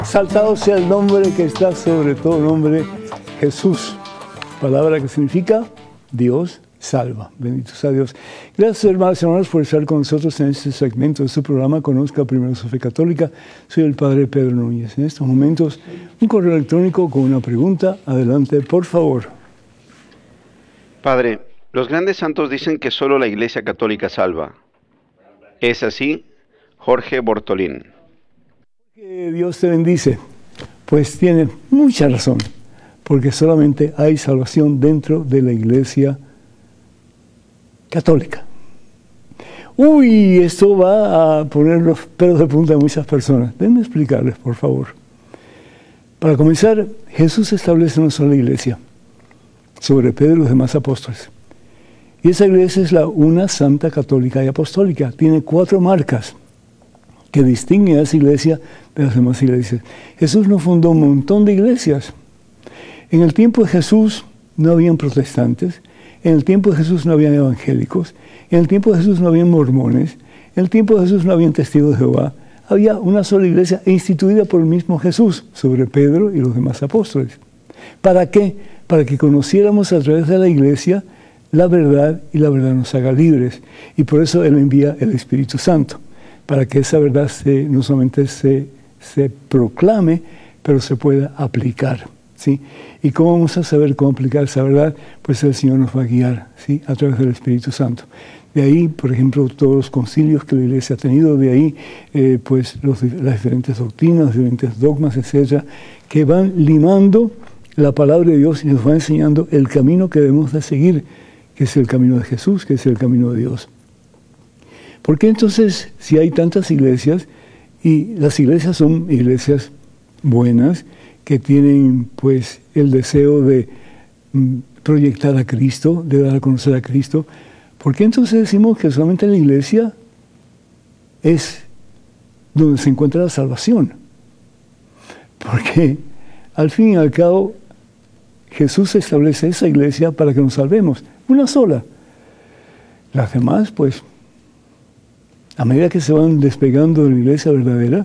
Exaltado sea el nombre que está sobre todo nombre, Jesús. Palabra que significa Dios salva. Bendito sea Dios. Gracias, hermanos y hermanos, por estar con nosotros en este segmento de su programa Conozca Primero su Fe Católica. Soy el Padre Pedro Núñez. En estos momentos, un correo electrónico con una pregunta. Adelante, por favor. Padre, los grandes santos dicen que solo la Iglesia Católica salva. ¿Es así? Jorge Bortolín. Que Dios te bendice. Pues tiene mucha razón, porque solamente hay salvación dentro de la Iglesia Católica. Uy, esto va a poner los pelos de punta a muchas personas. Déjenme explicarles, por favor. Para comenzar, Jesús establece una sola iglesia, sobre Pedro y los demás apóstoles. Y esa iglesia es la una santa, católica y apostólica. Tiene 4 marcas que distinguen a esa iglesia de las demás iglesias. Jesús no fundó un montón de iglesias. En el tiempo de Jesús no habían protestantes, en el tiempo de Jesús no habían evangélicos, en el tiempo de Jesús no habían mormones, en el tiempo de Jesús no habían testigos de Jehová. Había una sola iglesia instituida por el mismo Jesús, sobre Pedro y los demás apóstoles. ¿Para qué? Para que conociéramos a través de la iglesia la verdad y la verdad nos haga libres. Y por eso Él envía el Espíritu Santo, para que esa verdad no solamente se proclame, pero se pueda aplicar, ¿sí? ¿Y cómo vamos a saber cómo aplicar esa verdad? Pues el Señor nos va a guiar, ¿sí? A través del Espíritu Santo. De ahí, por ejemplo, todos los concilios que la Iglesia ha tenido, de ahí, pues las diferentes doctrinas, los diferentes dogmas, etcétera, que van limando la palabra de Dios y nos va enseñando el camino que debemos de seguir, que es el camino de Jesús, que es el camino de Dios. ¿Por qué entonces, si hay tantas iglesias, y las iglesias son iglesias buenas, que tienen pues el deseo de proyectar a Cristo, de dar a conocer a Cristo, ¿por qué entonces decimos que solamente la iglesia es donde se encuentra la salvación? Porque al fin y al cabo Jesús establece esa iglesia para que nos salvemos, una sola. Las demás, pues, a medida que se van despegando de la iglesia verdadera,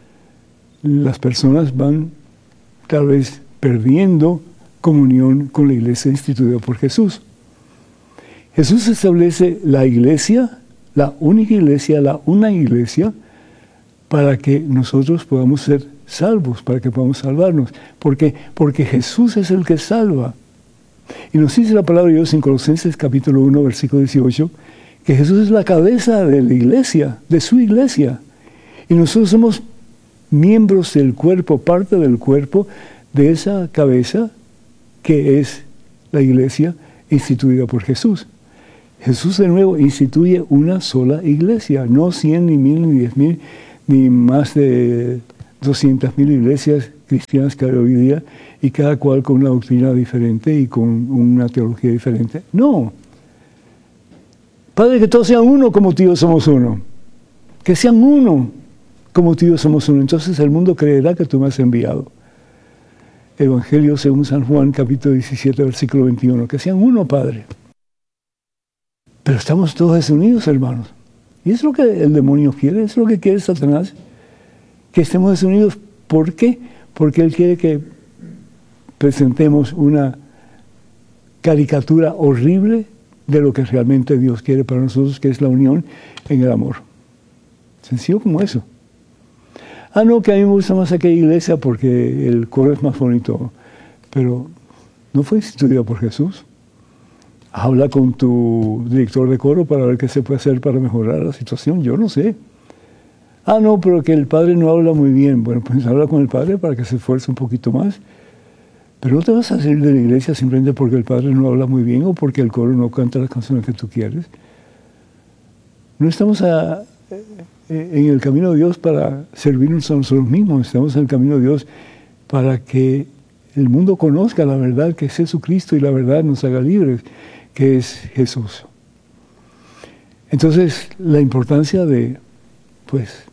las personas van tal vez perdiendo comunión con la iglesia instituida por Jesús. Jesús establece la iglesia, la única iglesia, la una iglesia, para que nosotros podamos ser salvos, para que podamos salvarnos. ¿Por qué? Porque Jesús es el que salva. Y nos dice la palabra de Dios en Colosenses capítulo 1, versículo 18, que Jesús es la cabeza de la iglesia, de su iglesia. Y nosotros somos miembros del cuerpo, parte del cuerpo de esa cabeza que es la iglesia instituida por Jesús. Jesús de nuevo instituye una sola iglesia, no 100, ni 1000, ni 10,000, ni más de 200,000 iglesias cristianas que hay hoy día, y cada cual con una doctrina diferente y con una teología diferente. No. Padre, que todos sean uno como tú y yo somos uno. Que sean uno como tú y yo somos uno. Entonces el mundo creerá que tú me has enviado. Evangelio según San Juan, capítulo 17, versículo 21. Que sean uno, Padre. Pero estamos todos desunidos, hermanos. Y es lo que el demonio quiere, es lo que quiere Satanás. Que estemos desunidos. ¿Por qué? Porque él quiere que presentemos una caricatura horrible de lo que realmente Dios quiere para nosotros, que es la unión en el amor. Sencillo como eso. Ah, no, que a mí me gusta más aquella iglesia porque el coro es más bonito. Pero no fue instituida por Jesús. Habla con tu director de coro para ver qué se puede hacer para mejorar la situación. Yo no sé. Ah, no, pero que el padre no habla muy bien. Bueno, pues habla con el padre para que se esfuerce un poquito más. Pero no te vas a salir de la iglesia simplemente porque el padre no habla muy bien o porque el coro no canta las canciones que tú quieres. No estamos en el camino de Dios para servirnos a nosotros mismos. Estamos en el camino de Dios para que el mundo conozca la verdad que es Jesucristo y la verdad nos haga libres, que es Jesús. Entonces, la importancia de, pues,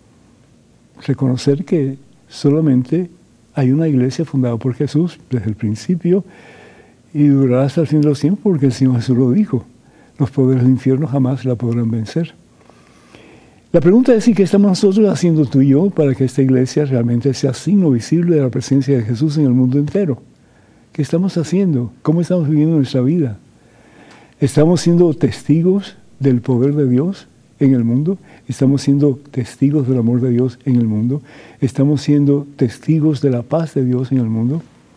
reconocer que solamente hay una iglesia fundada por Jesús desde el principio y durará hasta el fin de los tiempos porque el Señor Jesús lo dijo. Los poderes del infierno jamás la podrán vencer. La pregunta es si qué estamos nosotros haciendo tú y yo para que esta iglesia realmente sea signo visible de la presencia de Jesús en el mundo entero. ¿Qué estamos haciendo? ¿Cómo estamos viviendo nuestra vida? ¿Estamos siendo testigos del poder de Dios en el mundo? ¿Estamos siendo testigos del amor de Dios en el mundo? ¿Estamos siendo testigos de la paz de Dios en el mundo?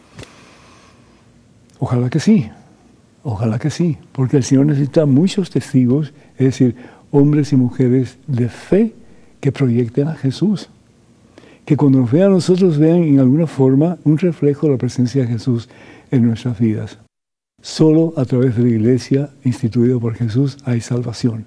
Ojalá que sí, porque el Señor necesita muchos testigos, es decir, hombres y mujeres de fe que proyecten a Jesús. Que cuando nos vean a nosotros vean en alguna forma un reflejo de la presencia de Jesús en nuestras vidas. Solo a través de la iglesia instituida por Jesús hay salvación.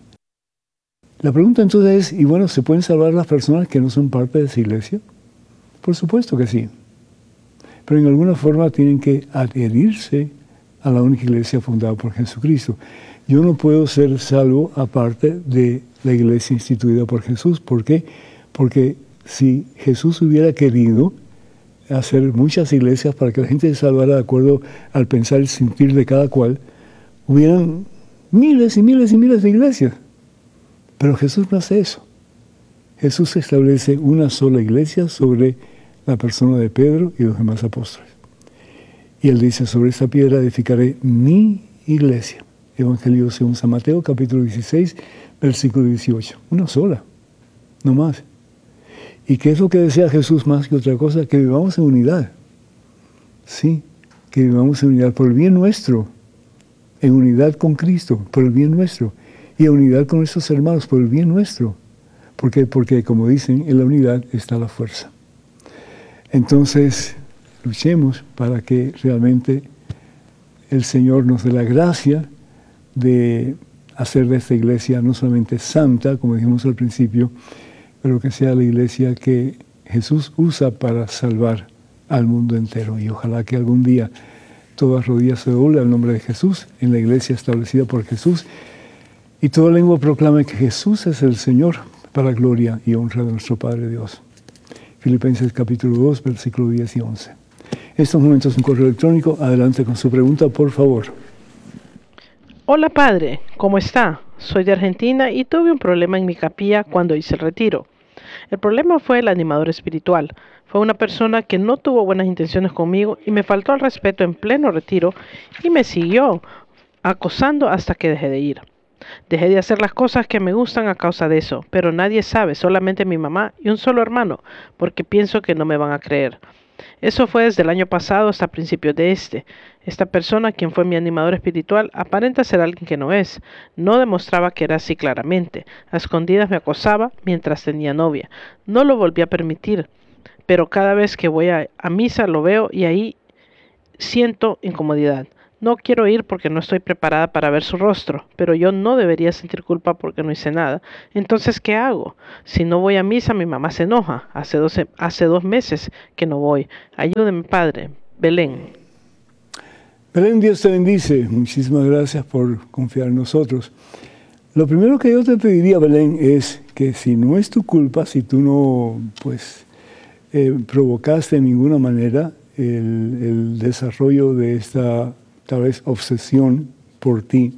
La pregunta entonces es, y bueno, ¿se pueden salvar las personas que no son parte de esa iglesia? Por supuesto que sí. Pero en alguna forma tienen que adherirse a la única iglesia fundada por Jesucristo. Yo no puedo ser salvo aparte de la iglesia instituida por Jesús. ¿Por qué? Porque si Jesús hubiera querido hacer muchas iglesias para que la gente se salvara de acuerdo al pensar y sentir de cada cual, hubieran miles y miles y miles de iglesias. Pero Jesús no hace eso. Jesús establece una sola iglesia sobre la persona de Pedro y los demás apóstoles. Y él dice, sobre esta piedra edificaré mi iglesia. Evangelio según San Mateo, capítulo 16, versículo 18. Una sola, no más. ¿Y qué es lo que desea Jesús más que otra cosa? Que vivamos en unidad. Sí, que vivamos en unidad por el bien nuestro, en unidad con Cristo, por el bien nuestro, y en unidad con nuestros hermanos, por el bien nuestro. ¿Por qué? Porque, como dicen, en la unidad está la fuerza. Entonces, luchemos para que realmente el Señor nos dé la gracia de hacer de esta iglesia no solamente santa, como dijimos al principio, pero que sea la iglesia que Jesús usa para salvar al mundo entero. Y ojalá que algún día toda rodilla se doble al nombre de Jesús en la iglesia establecida por Jesús y toda lengua proclame que Jesús es el Señor para gloria y honra de nuestro Padre Dios. Filipenses capítulo 2, versículo 10 y 11. Estos momentos un correo electrónico. Adelante con su pregunta, por favor. Hola padre, ¿cómo está? Soy de Argentina y tuve un problema en mi capilla cuando hice el retiro. El problema fue el animador espiritual. Fue una persona que no tuvo buenas intenciones conmigo y me faltó al respeto en pleno retiro y me siguió acosando hasta que dejé de ir. Dejé de hacer las cosas que me gustan a causa de eso, pero nadie sabe, solamente mi mamá y un solo hermano, porque pienso que no me van a creer. Eso fue desde el año pasado hasta principios de este. Esta persona, quien fue mi animador espiritual, aparenta ser alguien que no es. No demostraba que era así claramente. A escondidas me acosaba mientras tenía novia. No lo volví a permitir, pero cada vez que voy a misa lo veo y ahí siento incomodidad. No quiero ir porque no estoy preparada para ver su rostro, pero yo no debería sentir culpa porque no hice nada. Entonces, ¿qué hago? Si no voy a misa, mi mamá se enoja. Hace 2 meses que no voy. Ayúdeme, padre. Belén. Belén, Dios te bendice. Muchísimas gracias por confiar en nosotros. Lo primero que yo te pediría, Belén, es que si no es tu culpa, si tú no provocaste de ninguna manera el desarrollo de esta tal vez obsesión por ti,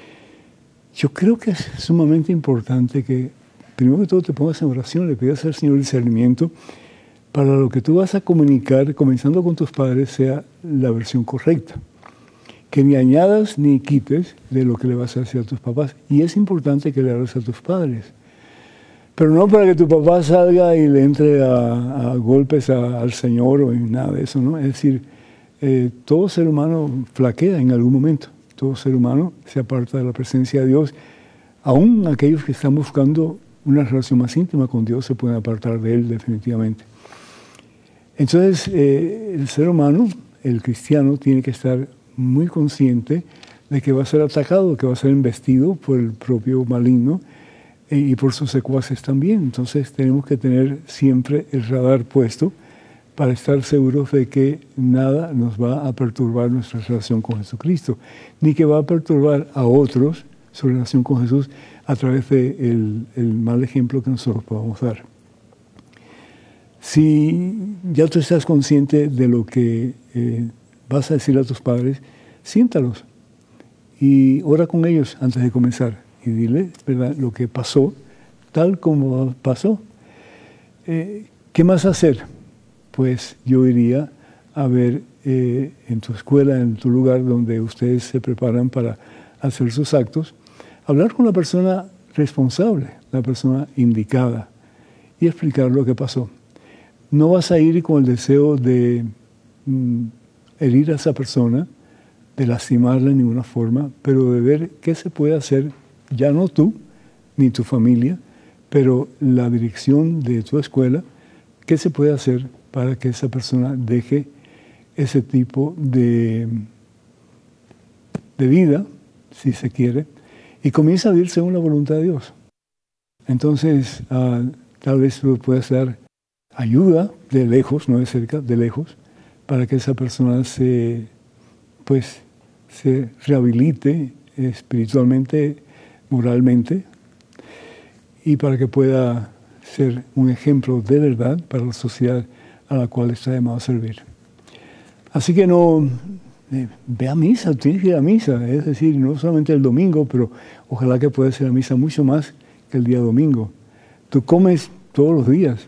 yo creo que es sumamente importante que primero que todo te pongas en oración, le pidas al Señor discernimiento para lo que tú vas a comunicar, comenzando con tus padres, sea la versión correcta. Que ni añadas ni quites de lo que le vas a decir a tus papás. Y es importante que le hables a tus padres. Pero no para que tu papá salga y le entre a golpes al Señor o en nada de eso, ¿no? Es decir, todo ser humano flaquea en algún momento. Todo ser humano se aparta de la presencia de Dios. Aún aquellos que están buscando una relación más íntima con Dios se pueden apartar de Él definitivamente. Entonces, el ser humano, el cristiano, tiene que estar muy consciente de que va a ser atacado, que va a ser embestido por el propio maligno y por sus secuaces también. Entonces, tenemos que tener siempre el radar puesto para estar seguros de que nada nos va a perturbar nuestra relación con Jesucristo, ni que va a perturbar a otros su relación con Jesús a través del mal ejemplo que nosotros podamos dar. Si ya tú estás consciente de lo que vas a decir a tus padres, siéntalos y ora con ellos antes de comenzar y dile, ¿verdad?, lo que pasó tal como pasó. ¿Qué más hacer? Pues yo iría a ver en tu escuela, en tu lugar donde ustedes se preparan para hacer sus actos, hablar con la persona responsable, la persona indicada, y explicar lo que pasó. No vas a ir con el deseo de herir a esa persona, de lastimarla en ninguna forma, pero de ver qué se puede hacer, ya no tú, ni tu familia, pero la dirección de tu escuela, qué se puede hacer para que esa persona deje ese tipo de vida, si se quiere, y comienza a vivir según la voluntad de Dios. Entonces, tal vez tú puedas dar ayuda de lejos, no de cerca, de lejos, para que esa persona se rehabilite espiritualmente, moralmente, y para que pueda ser un ejemplo de verdad para la sociedad a la cual está llamado a servir. Así que ve a misa, tienes que ir a misa, es decir, no solamente el domingo, pero ojalá que puedas ir a misa mucho más que el día domingo. Tú comes todos los días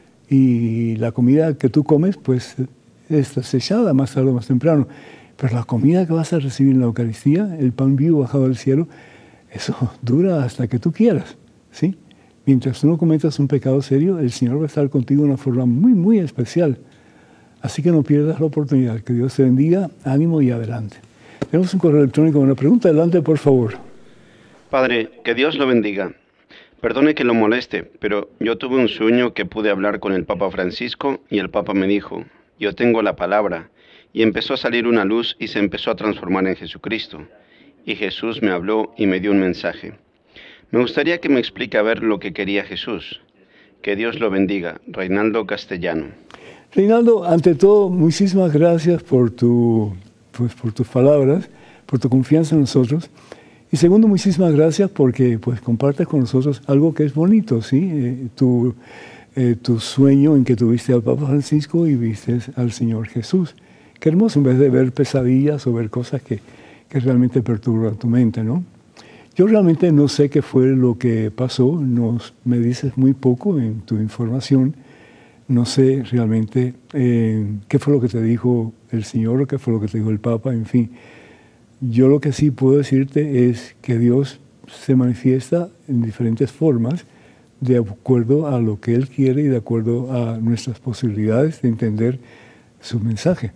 y la comida que tú comes pues es desechada más tarde o más temprano, pero la comida que vas a recibir en la Eucaristía, el pan vivo bajado del cielo, eso dura hasta que tú quieras, ¿sí? Mientras tú no cometas un pecado serio, el Señor va a estar contigo de una forma muy, muy especial. Así que no pierdas la oportunidad. Que Dios te bendiga, ánimo y adelante. Tenemos un correo electrónico con una pregunta. Adelante, por favor. Padre, que Dios lo bendiga. Perdone que lo moleste, pero yo tuve un sueño que pude hablar con el Papa Francisco y el Papa me dijo, yo tengo la palabra, y empezó a salir una luz y se empezó a transformar en Jesucristo. Y Jesús me habló y me dio un mensaje. Me gustaría que me explique a ver lo que quería Jesús. Que Dios lo bendiga. Reinaldo Castellano. Reinaldo, ante todo, muchísimas gracias por tus palabras, por tu confianza en nosotros. Y segundo, muchísimas gracias porque compartes con nosotros algo que es bonito, ¿sí? Tu sueño en que tuviste al Papa Francisco y viste al Señor Jesús. Qué hermoso, en vez de ver pesadillas o ver cosas que realmente perturban tu mente, ¿no? Yo realmente no sé qué fue lo que pasó, me dices muy poco en tu información. No sé realmente qué fue lo que te dijo el Señor o qué fue lo que te dijo el Papa, en fin. Yo lo que sí puedo decirte es que Dios se manifiesta en diferentes formas de acuerdo a lo que Él quiere y de acuerdo a nuestras posibilidades de entender su mensaje.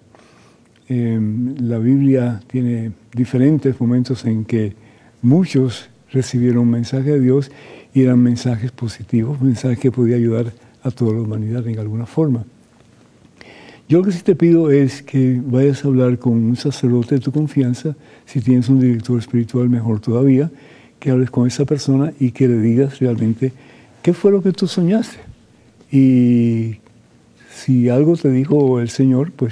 La Biblia tiene diferentes momentos en que muchos recibieron un mensaje de Dios y eran mensajes positivos, mensajes que podían ayudar a toda la humanidad en alguna forma. Yo lo que sí te pido es que vayas a hablar con un sacerdote de tu confianza, si tienes un director espiritual mejor todavía, que hables con esa persona y que le digas realmente qué fue lo que tú soñaste. Y si algo te dijo el Señor, pues